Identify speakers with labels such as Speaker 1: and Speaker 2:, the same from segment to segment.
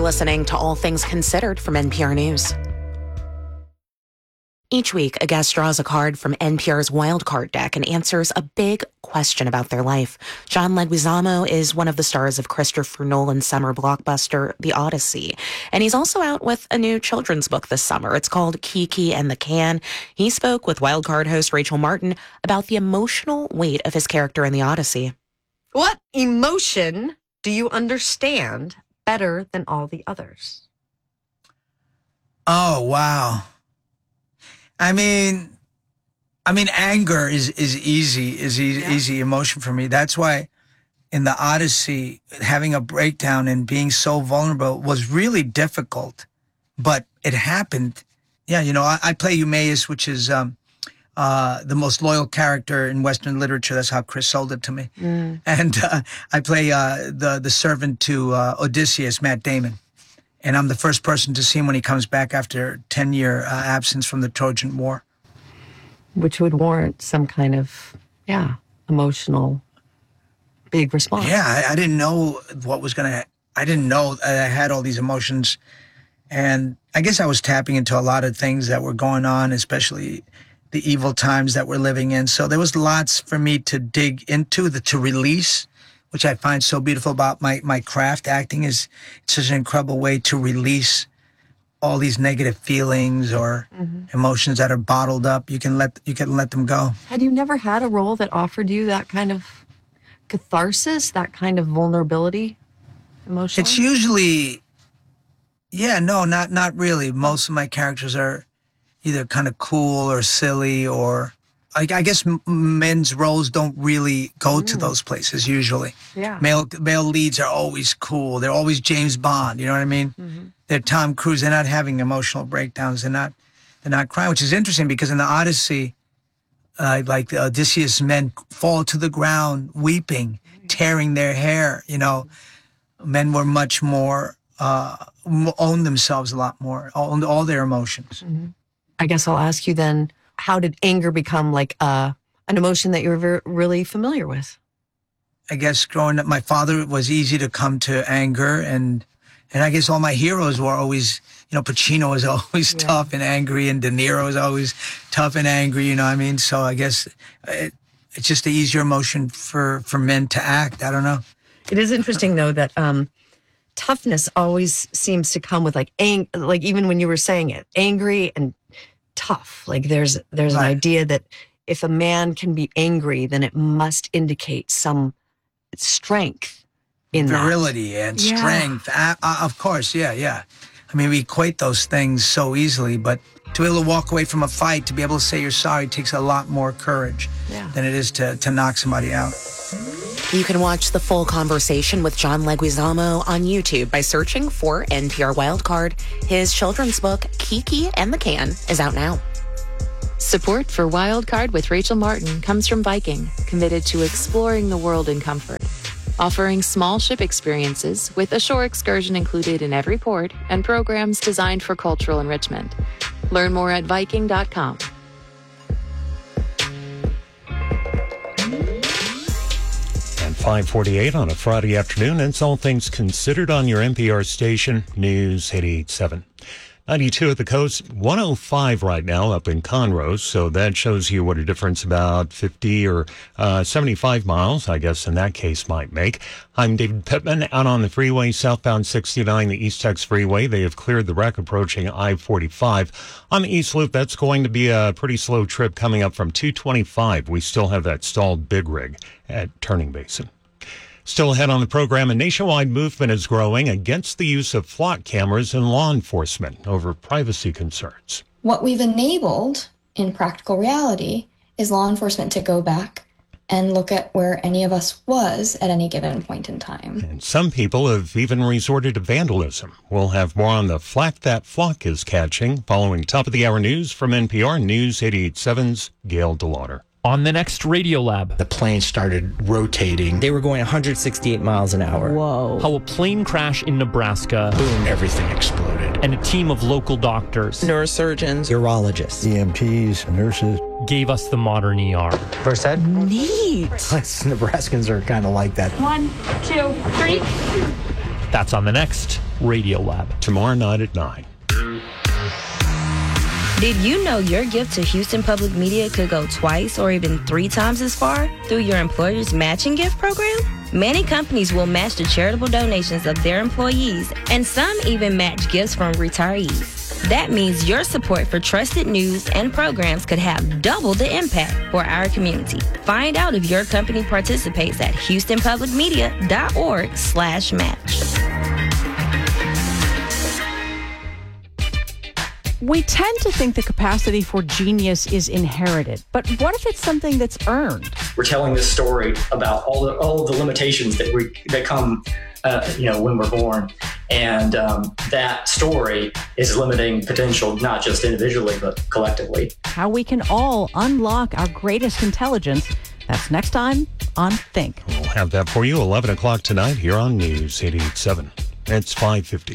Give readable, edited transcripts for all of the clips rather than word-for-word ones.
Speaker 1: listening to All Things Considered from NPR News. Each week, a guest draws a card from NPR's Wildcard deck and answers a big question about their life. John Leguizamo is one of the stars of Christopher Nolan's summer blockbuster, The Odyssey. And he's also out with a new children's book this summer. It's called Kiki and the Can. He spoke with Wildcard host Rachel Martin about the emotional weight of his character in The Odyssey.
Speaker 2: What emotion do you understand better than all the others?
Speaker 3: Oh, wow. I mean, anger is easy emotion for me. That's why in the Odyssey, having a breakdown and being so vulnerable was really difficult, but it happened. Yeah, I play Eumaeus, which is the most loyal character in Western literature. That's how Chris sold it to me. And I play the servant to Odysseus, Matt Damon. And I'm the first person to see him when he comes back after 10-year absence from the Trojan War.
Speaker 2: Which would warrant some kind of, emotional big response.
Speaker 3: Yeah, I didn't know I didn't know I had all these emotions. And I guess I was tapping into a lot of things that were going on, especially the evil times that we're living in. So there was lots for me to dig into, to release, which I find so beautiful about my craft. Acting is such an incredible way to release all these negative feelings or emotions that are bottled up. You can let them go.
Speaker 2: Had you never had a role that offered you that kind of catharsis, that kind of vulnerability emotionally?
Speaker 3: It's usually, not really. Most of my characters are either kind of cool or silly, or I guess men's roles don't really go to those places usually.
Speaker 2: Yeah.
Speaker 3: Male leads are always cool. They're always James Bond. You know what I mean? They're Tom Cruise. They're not having emotional breakdowns. They're not crying, which is interesting because in the Odyssey, like the Odysseus men fall to the ground weeping, tearing their hair. Men were much more own themselves a lot more, owned all their emotions.
Speaker 2: I guess I'll ask you then, how did anger become like an emotion that you were really familiar with?
Speaker 3: I guess growing up, my father was easy to come to anger, and I guess all my heroes were always, Pacino was always tough and angry, and De Niro was always tough and angry, So I guess it's just an easier emotion for men to act. I don't know.
Speaker 2: It is interesting, though, that toughness always seems to come with like even when you were saying it, angry and tough. Like there's an idea that if a man can be angry, then it must indicate some strength in
Speaker 3: virility and strength. Of course, yeah. I mean, we equate those things so easily, but to be able to walk away from a fight, to be able to say you're sorry, takes a lot more courage than it is to knock somebody out.
Speaker 1: You can watch the full conversation with John Leguizamo on YouTube by searching for NPR Wildcard. His children's book, Kiki and the Can, is out now.
Speaker 4: Support for Wildcard with Rachel Martin comes from Viking, committed to exploring the world in comfort. Offering small ship experiences with a shore excursion included in every port and programs designed for cultural enrichment. Learn more at Viking.com.
Speaker 5: And 5:48 on a Friday afternoon. It's All Things Considered on your NPR station, News 887. 92 at the coast, 105 right now up in Conroe, so that shows you what a difference about 50 or 75 miles, I guess, in that case might make. I'm David Pittman, out on the freeway, southbound 69, the East Tex Freeway. They have cleared the wreck approaching I-45. On the East Loop, that's going to be a pretty slow trip coming up from 225. We still have that stalled big rig at Turning Basin. Still ahead on the program, a nationwide movement is growing against the use of flock cameras in law enforcement over privacy concerns.
Speaker 6: What we've enabled in practical reality is law enforcement to go back and look at where any of us was at any given point in time.
Speaker 5: And some people have even resorted to vandalism. We'll have more on the flack that flock is catching following top of the hour news from NPR News 88.7's Gail DeLauder.
Speaker 7: On the next Radiolab,
Speaker 8: the plane started rotating.
Speaker 9: They were going 168 miles an hour.
Speaker 7: Whoa. How a plane crash in Nebraska.
Speaker 8: Boom, everything exploded.
Speaker 7: And a team of local doctors,
Speaker 9: neurosurgeons, urologists,
Speaker 10: EMTs, nurses,
Speaker 7: gave us the modern ER.
Speaker 9: First ed?
Speaker 2: Neat.
Speaker 8: Nebraskans are kind of like that.
Speaker 11: 1, 2, 3.
Speaker 7: That's on the next Radiolab.
Speaker 5: Tomorrow night at 9.
Speaker 10: Did you know your gift to Houston Public Media could go twice or even 3 times as far through your employer's matching gift program? Many companies will match the charitable donations of their employees, and some even match gifts from retirees. That means your support for trusted news and programs could have double the impact for our community. Find out if your company participates at houstonpublicmedia.org/match.
Speaker 11: We tend to think the capacity for genius is inherited, but what if it's something that's earned?
Speaker 12: We're telling this story about all the limitations that come, when we're born, and that story is limiting potential, not just individually but collectively.
Speaker 11: How we can all unlock our greatest intelligence. That's next time on Think.
Speaker 5: We'll have that for you 11 o'clock tonight here on News 88.7. It's 5:50.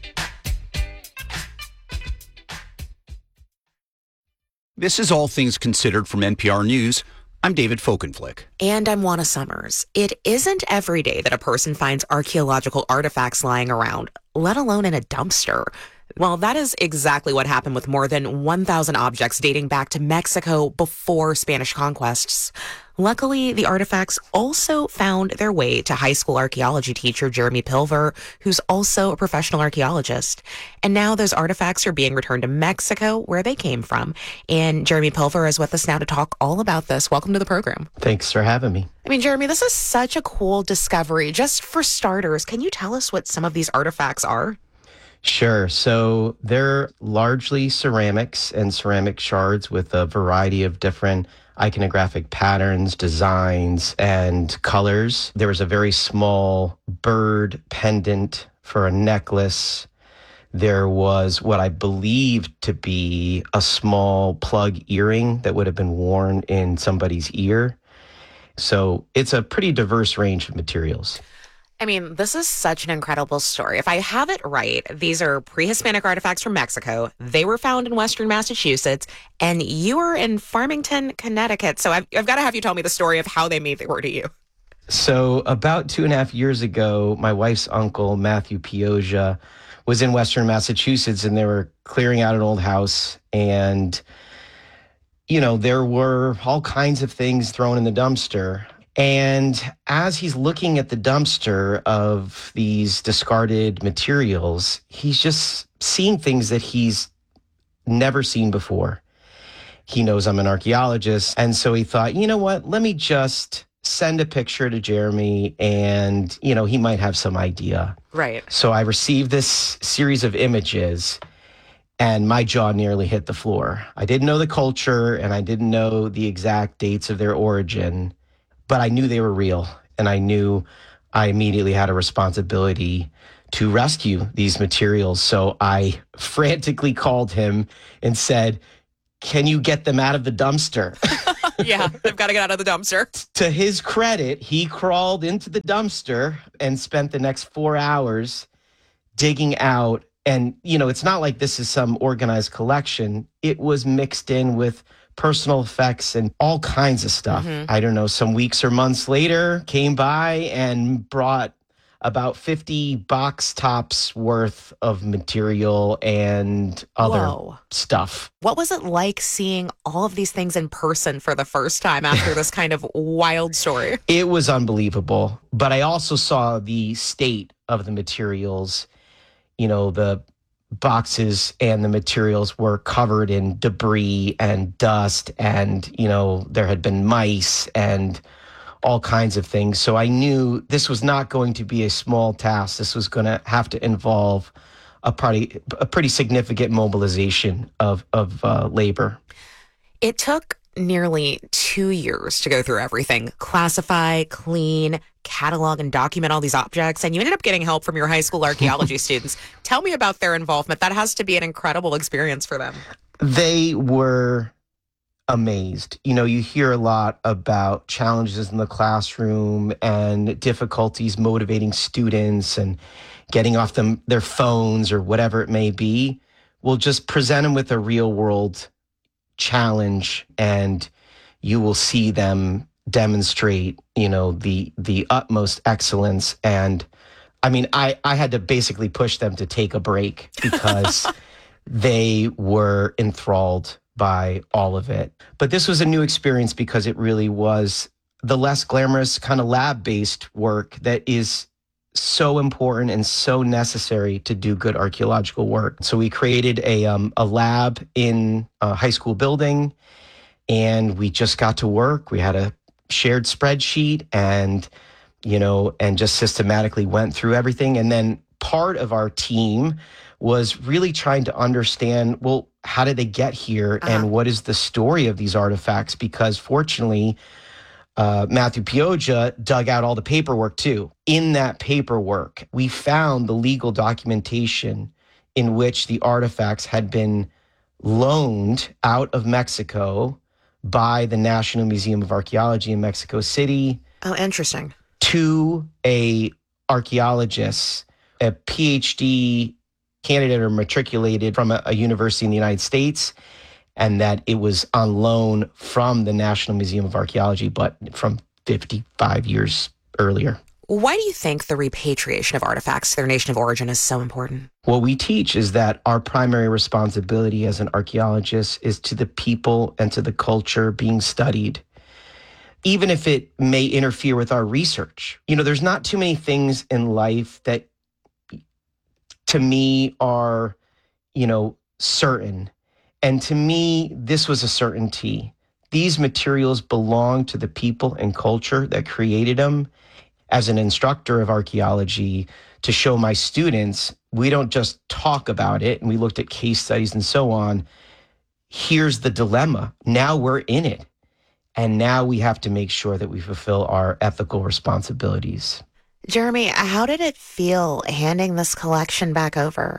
Speaker 13: This is All Things Considered from NPR News. I'm David Folkenflick.
Speaker 1: And I'm Juana Summers. It isn't every day that a person finds archaeological artifacts lying around, let alone in a dumpster. Well, that is exactly what happened with more than 1,000 objects dating back to Mexico before Spanish conquests. Luckily, the artifacts also found their way to high school archaeology teacher Jeremy Pilver, who's also a professional archaeologist. And now those artifacts are being returned to Mexico, where they came from. And Jeremy Pilver is with us now to talk all about this. Welcome to the program.
Speaker 9: Thanks for having me.
Speaker 1: I mean, Jeremy, this is such a cool discovery. Just for starters, can you tell us what some of these artifacts are?
Speaker 9: Sure. So they're largely ceramics and ceramic shards with a variety of different iconographic patterns, designs, and colors. There was a very small bird pendant for a necklace. There was what I believed to be a small plug earring that would have been worn in somebody's ear. So it's a pretty diverse range of materials.
Speaker 1: I mean, this is such an incredible story. If I have it right, these are pre-Hispanic artifacts from Mexico. They were found in Western Massachusetts, and you were in Farmington, Connecticut. So I've got to have you tell me the story of how they made their way to you.
Speaker 9: So about 2.5 years ago, my wife's uncle, Matthew Pioggia, was in Western Massachusetts, and they were clearing out an old house. And, there were all kinds of things thrown in the dumpster. And as he's looking at the dumpster of these discarded materials, he's just seeing things that he's never seen before. He knows I'm an archaeologist. And so he thought, you know what, let me just send a picture to Jeremy and, he might have some idea.
Speaker 1: Right.
Speaker 9: So I received this series of images and my jaw nearly hit the floor. I didn't know the culture and I didn't know the exact dates of their origin. But I knew they were real, and I knew I immediately had a responsibility to rescue these materials. So I frantically called him and said, can you get them out of the dumpster?
Speaker 1: Yeah, they've got to get out of the dumpster.
Speaker 9: To his credit, he crawled into the dumpster and spent the next 4 hours digging out. And, it's not like this is some organized collection. It was mixed in with personal effects and all kinds of stuff. Mm-hmm. I don't know, some weeks or months later, came by and brought about 50 box tops worth of material and other stuff.
Speaker 1: What was it like seeing all of these things in person for the first time after this kind of wild story?
Speaker 9: It was unbelievable. But I also saw the state of the materials. The boxes and the materials were covered in debris and dust and, there had been mice and all kinds of things. So I knew this was not going to be a small task. This was going to have to involve a pretty significant mobilization of labor.
Speaker 1: It took nearly 2 years to go through everything, classify, clean, catalog, and document all these objects. And you ended up getting help from your high school archaeology students. Tell me about their involvement. That has to be an incredible experience for them.
Speaker 9: They were amazed. You hear a lot about challenges in the classroom and difficulties motivating students and getting off their phones or whatever it may be. We'll just present them with a real world challenge and you will see them demonstrate, the utmost excellence and I mean, I had to basically push them to take a break because they were enthralled by all of it. But this was a new experience because it really was the less glamorous kind of lab-based work that is so important and so necessary to do good archaeological work. So we created a lab in a high school building, and we just got to work. We had a shared spreadsheet and just systematically went through everything. And then part of our team was really trying to understand, well, how did they get here and what is the story of these artifacts? Because fortunately, Matthew Pioggia dug out all the paperwork too. In that paperwork, we found the legal documentation in which the artifacts had been loaned out of Mexico by the National Museum of Archaeology in Mexico City.
Speaker 1: Oh, interesting.
Speaker 9: To a archaeologist, a PhD candidate or matriculated from a university in the United States, and that it was on loan from the National Museum of Archaeology, but from 55 years earlier.
Speaker 1: Why do you think the repatriation of artifacts to their nation of origin is so important?
Speaker 9: What we teach is that our primary responsibility as an archaeologist is to the people and to the culture being studied, even if it may interfere with our research. There's not too many things in life that, to me, are, certain. And to me, this was a certainty. These materials belong to the people and culture that created them. As an instructor of archaeology, to show my students, we don't just talk about it, and we looked at case studies and so on. Here's the dilemma. Now we're in it. And now we have to make sure that we fulfill our ethical responsibilities.
Speaker 1: Jeremy, how did it feel handing this collection back over?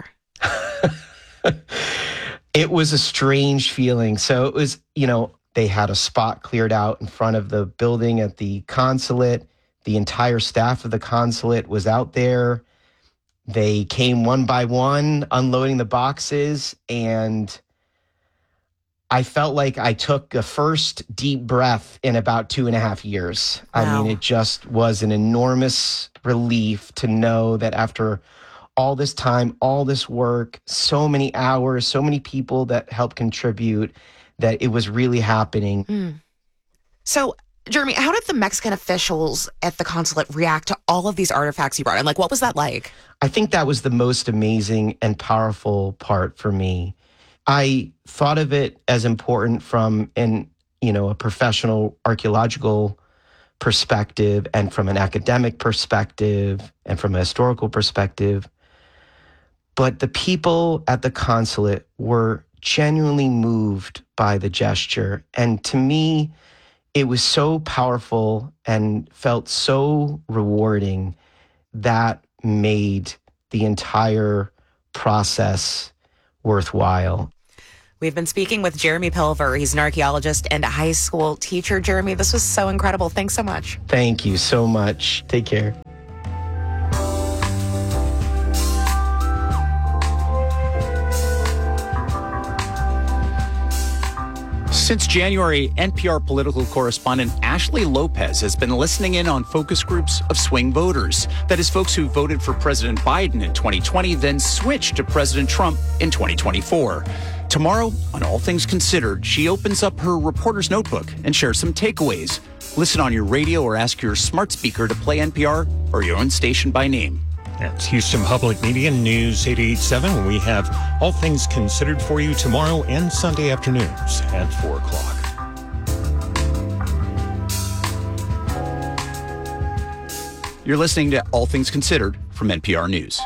Speaker 9: It was a strange feeling. So it was, they had a spot cleared out in front of the building at the consulate. The entire staff of the consulate was out there. They came one by one, unloading the boxes, and I felt like I took a first deep breath in about 2.5 years. Wow. I mean, it just was an enormous relief to know that after all this time, all this work, so many hours, so many people that helped contribute, that it was really happening.
Speaker 1: So, Jeremy, how did the Mexican officials at the consulate react to all of these artifacts you brought in? Like, what was that like?
Speaker 9: I think that was the most amazing and powerful part for me. I thought of it as important from a professional archaeological perspective and from an academic perspective and from a historical perspective. But the people at the consulate were genuinely moved by the gesture. And to me, it was so powerful and felt so rewarding that made the entire process worthwhile.
Speaker 1: We've been speaking with Jeremy Pilver. He's an archaeologist and a high school teacher. Jeremy, this was so incredible. Thanks so much.
Speaker 9: Thank you so much. Take care.
Speaker 13: Since January, NPR political correspondent Ashley Lopez has been listening in on focus groups of swing voters. That is, folks who voted for President Biden in 2020, then switched to President Trump in 2024. Tomorrow, on All Things Considered, she opens up her reporter's notebook and shares some takeaways. Listen on your radio or ask your smart speaker to play NPR or your own station by name.
Speaker 5: That's Houston Public Media News 887. We have All Things Considered for you tomorrow and Sunday afternoons at 4 o'clock.
Speaker 13: You're listening to All Things Considered from NPR News.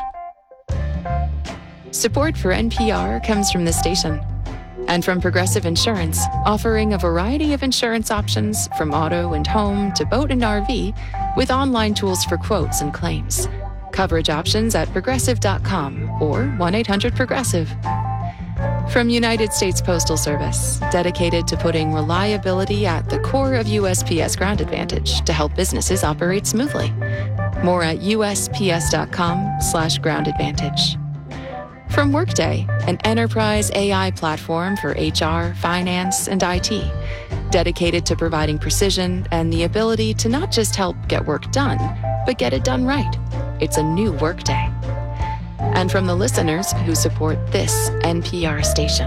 Speaker 4: Support for NPR comes from this station and from Progressive Insurance, offering a variety of insurance options from auto and home to boat and RV with online tools for quotes and claims. Coverage options at progressive.com or 1-800-PROGRESSIVE. From United States Postal Service, dedicated to putting reliability at the core of USPS Ground Advantage to help businesses operate smoothly. More at USPS.com/Ground Advantage. From Workday, an enterprise AI platform for HR, finance, and IT, dedicated to providing precision and the ability to not just help get work done, but get it done right. it's a new workday. And from the listeners who support this NPR station.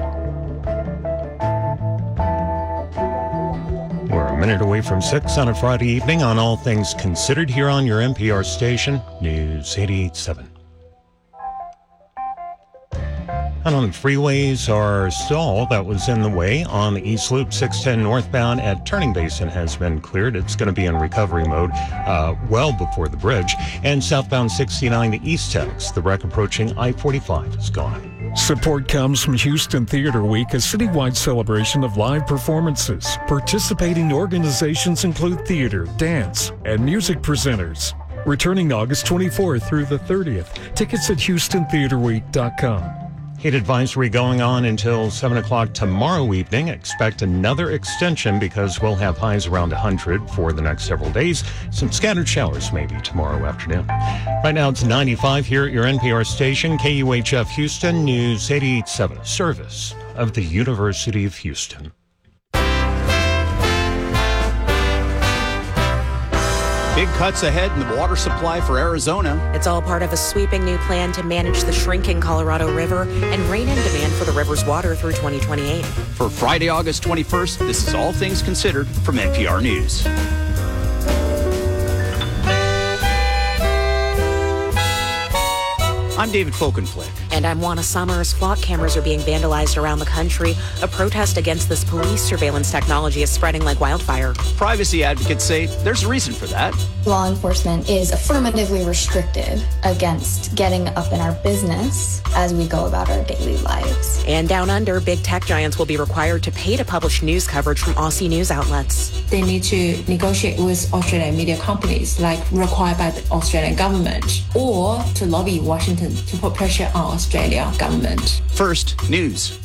Speaker 5: We're a minute away from 6 on a Friday evening on All Things Considered here on your NPR station, News 88.7. And on the freeways, our stall that was in the way on the East Loop 610 northbound at Turning Basin has been cleared. It's going to be in recovery mode well before the bridge. And southbound 69, the East Tex, the wreck approaching I-45 is gone.
Speaker 14: Support comes from Houston Theater Week, a citywide celebration of live performances. Participating organizations include theater, dance, and music presenters. Returning August 24th through the 30th. Tickets at HoustonTheaterWeek.com.
Speaker 5: Heat advisory going on until 7 o'clock tomorrow evening. Expect another extension because we'll have highs around 100 for the next several days. Some scattered showers maybe tomorrow afternoon. Right now it's 95 here at your NPR station, KUHF Houston, News 88.7, service of the University of Houston.
Speaker 13: Big cuts ahead in the water supply for Arizona.
Speaker 1: It's all part of a sweeping new plan to manage the shrinking Colorado River and rein in demand for the river's water through 2028.
Speaker 13: For Friday, August 21st, this is All Things Considered from NPR News. I'm David Folkenflik.
Speaker 1: And I'm Juana Summers. Flock cameras are being vandalized around the country. A protest against this police surveillance technology is spreading like wildfire.
Speaker 13: Privacy advocates say there's a reason for that.
Speaker 6: Law enforcement is affirmatively restricted against getting up in our business as we go about our daily lives.
Speaker 1: And down under, big tech giants will be required to pay to publish news coverage from Aussie news outlets.
Speaker 15: They need to negotiate with Australian media companies like required by the Australian government, or to lobby Washington to put pressure on Australia government.
Speaker 13: First, news.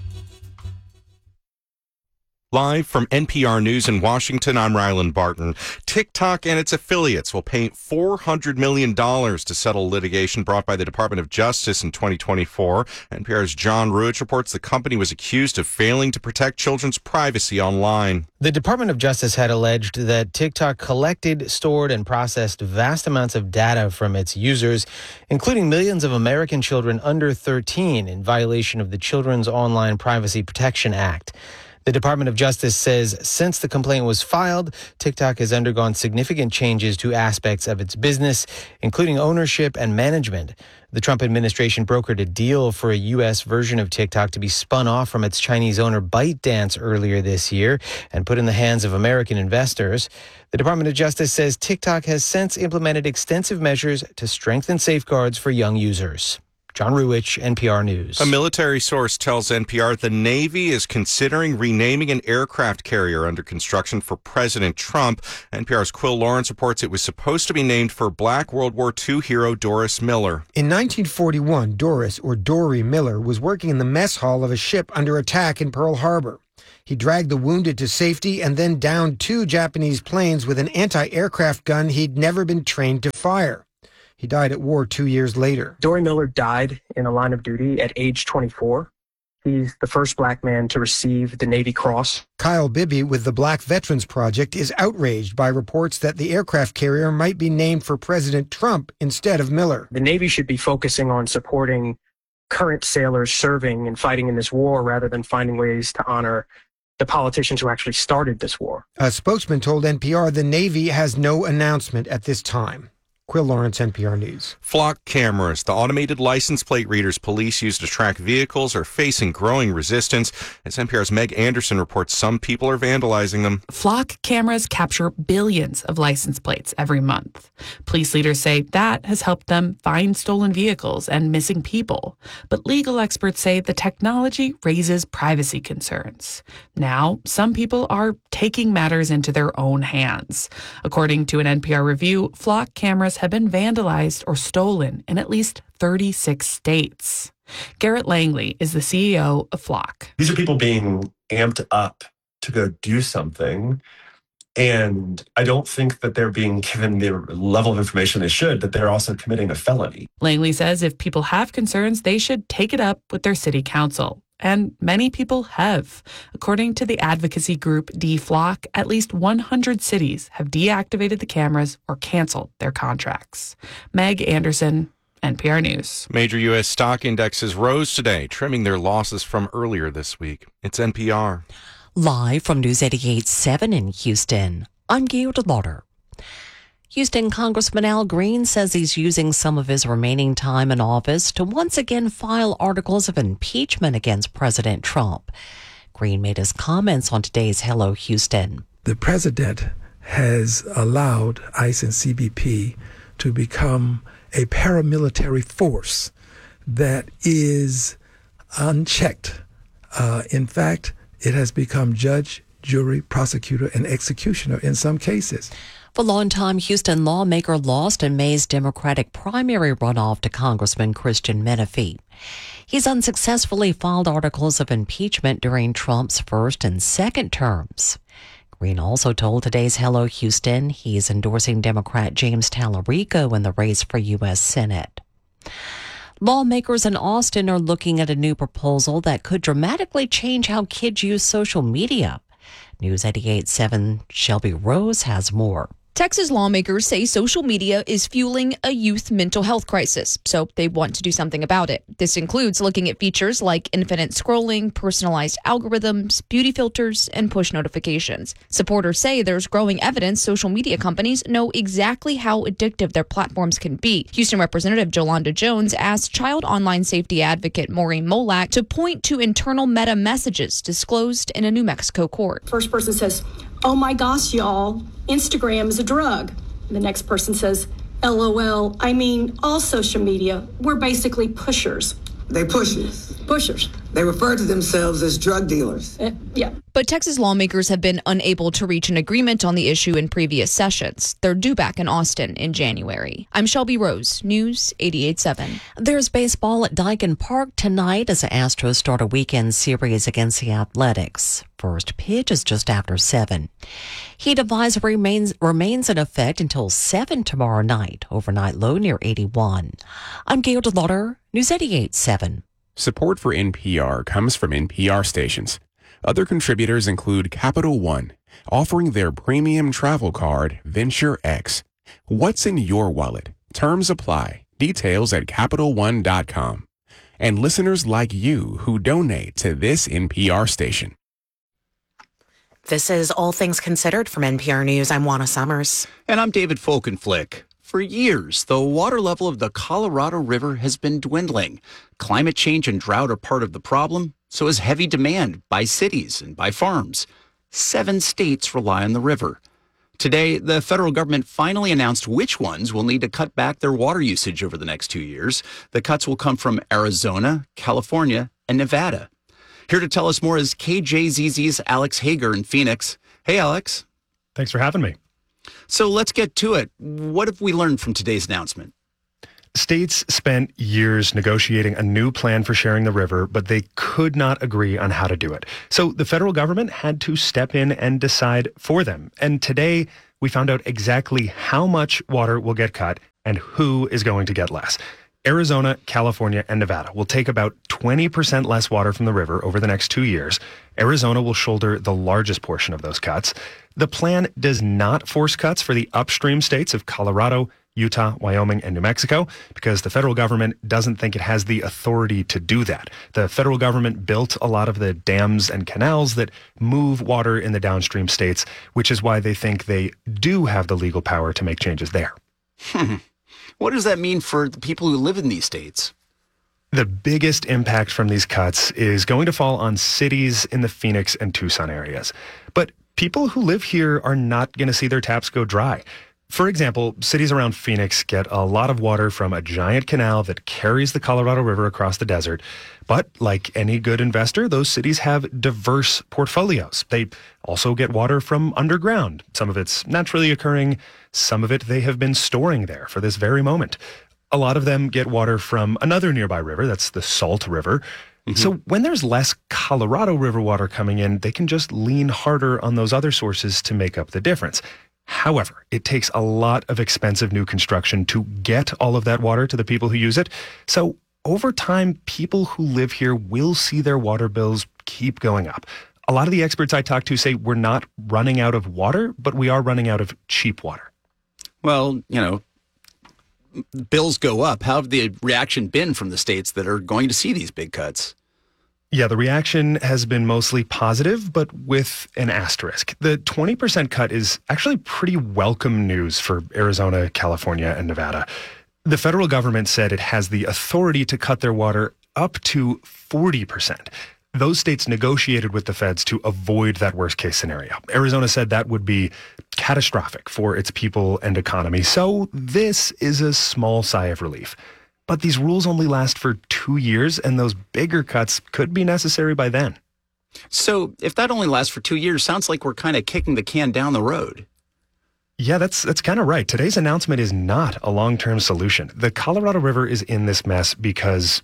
Speaker 16: Live from NPR News in Washington, I'm Ryland Barton. TikTok and its affiliates will pay $400 million to settle litigation brought by the Department of Justice in 2024. NPR's John Ruich reports the company was accused of failing to protect children's privacy online.
Speaker 9: The Department of Justice had alleged that TikTok collected, stored, and processed vast amounts of data from its users, including millions of American children under 13, in violation of the Children's Online Privacy Protection Act. The Department of Justice says since the complaint was filed, TikTok has undergone significant changes to aspects of its business, including ownership and management. The Trump administration brokered a deal for a U.S. version of TikTok to be spun off from its Chinese owner ByteDance earlier this year and put in the hands of American investors. The Department of Justice says TikTok has since implemented extensive measures to strengthen safeguards for young users. John Ruich, NPR News.
Speaker 16: A military source tells NPR the Navy is considering renaming an aircraft carrier under construction for President Trump. NPR's Quill Lawrence reports it was supposed to be named for Black World War II hero Doris Miller.
Speaker 17: In 1941, Doris, or Dory Miller, was working in the mess hall of a ship under attack in Pearl Harbor. He dragged the wounded to safety and then downed 2 Japanese planes with an anti-aircraft gun he'd never been trained to fire. He died at war 2 years later.
Speaker 18: Dory Miller died in the line of duty at age 24. He's the first black man to receive the Navy Cross.
Speaker 17: Kyle Bibby with the Black Veterans Project is outraged by reports that the aircraft carrier might be named for President Trump instead of Miller.
Speaker 18: The Navy should be focusing on supporting current sailors serving and fighting in this war rather than finding ways to honor the politicians who actually started this war.
Speaker 17: A spokesman told NPR the Navy has no announcement at this time. Quill Lawrence, NPR News.
Speaker 16: Flock cameras, the automated license plate readers police use to track vehicles, are facing growing resistance. As NPR's Meg Anderson reports, some people are vandalizing them.
Speaker 19: Flock cameras capture billions of license plates every month. Police leaders say that has helped them find stolen vehicles and missing people. But legal experts say the technology raises privacy concerns. Now, some people are taking matters into their own hands. According to an NPR review, Flock cameras have been vandalized or stolen in at least 36 states. Garrett Langley is the CEO of Flock.
Speaker 20: These are people being amped up to go do something, and I don't think that they're being given the level of information they should, that they're also committing a felony.
Speaker 19: Langley says if people have concerns, they should take it up with their city council. And many people have. According to the advocacy group DFLOC, at least 100 cities have deactivated the cameras or canceled their contracts. Meg Anderson, NPR News.
Speaker 16: Major U.S. stock indexes rose today, trimming their losses from earlier this week. It's NPR.
Speaker 21: Live from News 88.7 in Houston, I'm Gail DeLauder. Houston Congressman Al Green says he's using some of his remaining time in office to once again file articles of impeachment against President Trump. Green made his comments on today's Hello Houston.
Speaker 22: The president has allowed ICE and CBP to become a paramilitary force that is unchecked. In fact, it has become judge, jury, prosecutor, and executioner in some cases.
Speaker 21: The longtime Houston lawmaker lost in May's Democratic primary runoff to Congressman Christian Menefee. He's unsuccessfully filed articles of impeachment during Trump's first and second terms. Green also told today's Hello Houston he's endorsing Democrat James Tallarico in the race for U.S. Senate. Lawmakers in Austin are looking at a new proposal that could dramatically change how kids use social media. News 88.7 Shelby Rose has more.
Speaker 23: Texas lawmakers say social media is fueling a youth mental health crisis, so they want to do something about it. This includes looking at features like infinite scrolling, personalized algorithms, beauty filters, and push notifications. Supporters say there's growing evidence social media companies know exactly how addictive their platforms can be. Houston Representative Jolanda Jones asked child online safety advocate Maureen Molak to point to internal meta messages disclosed in a New Mexico court.
Speaker 24: First person says, "Oh my gosh, y'all, Instagram is a drug." The next person says, "LOL, I mean, all social media, we're basically pushers."
Speaker 25: They pushers.
Speaker 24: Pushers.
Speaker 25: They refer to themselves as drug dealers.
Speaker 23: Yeah. But Texas lawmakers have been unable to reach an agreement on the issue in previous sessions. They're due back in Austin in January. I'm Shelby Rose, News 88.7.
Speaker 21: There's baseball at Dyken Park tonight as the Astros start a weekend series against the Athletics. First pitch is just after 7. Heat advisory remains in effect until 7 tomorrow night. Overnight low near 81. I'm Gail DeLauder, News 88.7.
Speaker 26: Support for NPR comes from NPR stations. Other contributors include Capital One, offering their premium travel card, Venture X. What's in your wallet? Terms apply. Details at CapitalOne.com. And listeners like you who donate to this NPR station.
Speaker 1: This is All Things Considered from NPR News. I'm Juana Summers.
Speaker 13: And I'm David Folkenflick. For years, the water level of the Colorado River has been dwindling. Climate change and drought are part of the problem, so is heavy demand by cities and by farms. 7 states rely on the river. Today, the federal government finally announced which ones will need to cut back their water usage over the next 2 years. The cuts will come from Arizona, California, and Nevada. Here to tell us more is KJZZ's Alex Hager in Phoenix. Hey, Alex.
Speaker 27: Thanks for having me.
Speaker 13: So let's get to it. What have we learned from today's announcement?
Speaker 27: States spent years negotiating a new plan for sharing the river, but they could not agree on how to do it. So the federal government had to step in and decide for them. And today we found out exactly how much water will get cut and who is going to get less. Arizona, California, and Nevada will take about 20% less water from the river over the next 2 years. Arizona will shoulder the largest portion of those cuts. The plan does not force cuts for the upstream states of Colorado, Utah, Wyoming, and New Mexico because the federal government doesn't think it has the authority to do that. The federal government built a lot of the dams and canals that move water in the downstream states, which is why they think they do have the legal power to make changes there.
Speaker 13: What does that mean for the people who live in these states?
Speaker 27: The biggest impact from these cuts is going to fall on cities in the Phoenix and Tucson areas. But people who live here are not going to see their taps go dry. For example, cities around Phoenix get a lot of water from a giant canal that carries the Colorado River across the desert. But like any good investor, those cities have diverse portfolios. They also get water from underground. Some of it's naturally occurring. Some of it they have been storing there for this very moment. A lot of them get water from another nearby river. That's the Salt River. Mm-hmm. So when there's less Colorado River water coming in, they can just lean harder on those other sources to make up the difference. However, it takes a lot of expensive new construction to get all of that water to the people who use it. So over time, people who live here will see their water bills keep going up. A lot of the experts I talked to say we're not running out of water, but we are running out of cheap water.
Speaker 13: Well, bills go up. How have the reaction been from the states that are going to see these big cuts?
Speaker 27: Yeah, the reaction has been mostly positive, but with an asterisk. The 20% cut is actually pretty welcome news for Arizona, California, and Nevada. The federal government said it has the authority to cut their water up to 40%. Those states negotiated with the feds to avoid that worst case scenario. Arizona said that would be catastrophic for its people and economy. So this is a small sigh of relief. But these rules only last for 2 years, and those bigger cuts could be necessary by then.
Speaker 13: So if that only lasts for 2 years, sounds like we're kind of kicking the can down the road.
Speaker 27: Yeah, that's kind of right. Today's announcement is not a long-term solution. The Colorado River is in this mess because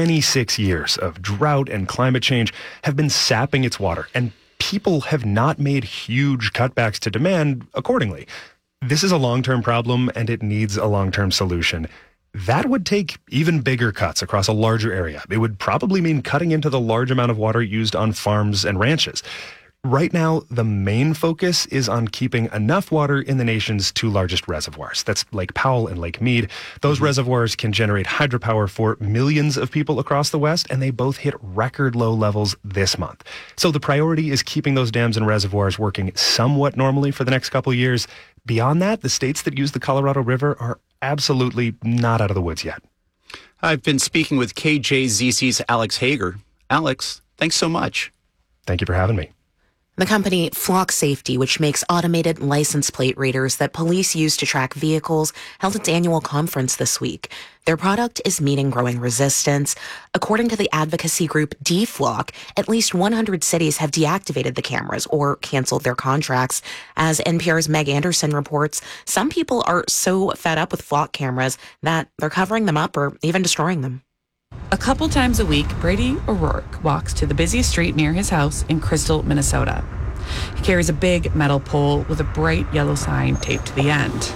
Speaker 27: 26 years of drought and climate change have been sapping its water, and people have not made huge cutbacks to demand accordingly. This is a long-term problem, and it needs a long-term solution. That would take even bigger cuts across a larger area. It would probably mean cutting into the large amount of water used on farms and ranches. Right now, the main focus is on keeping enough water in the nation's two largest reservoirs. That's Lake Powell and Lake Mead. Those reservoirs can generate hydropower for millions of people across the West, and they both hit record low levels this month. So the priority is keeping those dams and reservoirs working somewhat normally for the next couple of years. Beyond that, the states that use the Colorado River are absolutely not out of the woods yet.
Speaker 13: I've been speaking with KJZC's Alex Hager. Alex, thanks so much.
Speaker 27: Thank you for having me.
Speaker 1: The company Flock Safety, which makes automated license plate readers that police use to track vehicles, held its annual conference this week. Their product is meeting growing resistance. According to the advocacy group DFlock, at least 100 cities have deactivated the cameras or canceled their contracts. As NPR's Meg Anderson reports, some people are so fed up with Flock cameras that they're covering them up or even destroying them.
Speaker 19: A couple times a week, Brady O'Rourke walks to the busiest street near his house in Crystal, Minnesota. He carries a big metal pole with a bright yellow sign taped to the end.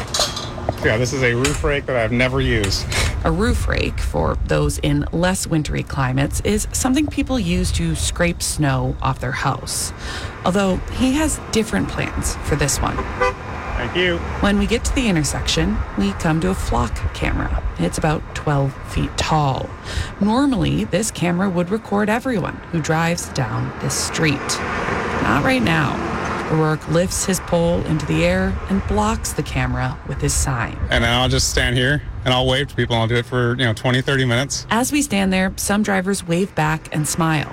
Speaker 2: Yeah, this is a roof rake that I've never used.
Speaker 19: A roof rake, for those in less wintry climates, is something people use to scrape snow off their house. Although he has different plans for this one.
Speaker 2: Thank you.
Speaker 19: When we get to the intersection, we come to a Flock camera. It's about 12 feet tall. Normally, this camera would record everyone who drives down this street. Not right now. O'Rourke lifts his pole into the air and blocks the camera with his sign.
Speaker 2: And then I'll just stand here and I'll wave to people and I'll do it for, 20, 30 minutes.
Speaker 19: As we stand there, some drivers wave back and smile.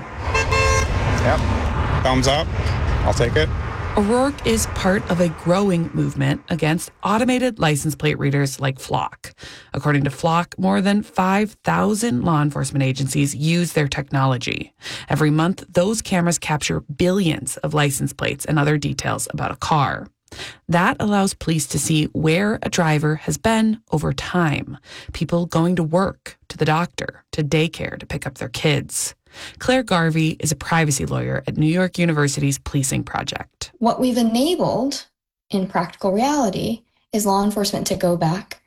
Speaker 2: Yep. Thumbs up. I'll take it.
Speaker 19: O'Rourke is part of a growing movement against automated license plate readers like Flock. According to Flock, more than 5,000 law enforcement agencies use their technology. Every month, those cameras capture billions of license plates and other details about a car. That allows police to see where a driver has been over time. People going to work, to the doctor, to daycare to pick up their kids. Claire Garvey is a privacy lawyer at New York University's Policing Project.
Speaker 6: What we've enabled in practical reality is law enforcement to go back